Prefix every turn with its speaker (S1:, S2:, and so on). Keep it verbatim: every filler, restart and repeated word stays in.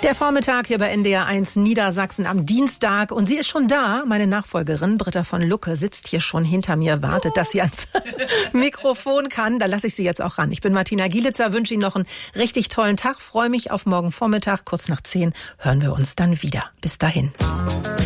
S1: Der Vormittag hier bei N D R eins Niedersachsen am Dienstag. Und sie ist schon da. Meine Nachfolgerin Britta von Lucke sitzt hier schon hinter mir, wartet, dass sie ans Mikrofon kann. Da lasse ich sie jetzt auch ran. Ich bin Martina Gielitzer, wünsche Ihnen noch einen richtig tollen Tag. Freue mich auf morgen Vormittag. Kurz nach zehn hören wir uns dann wieder. Bis dahin.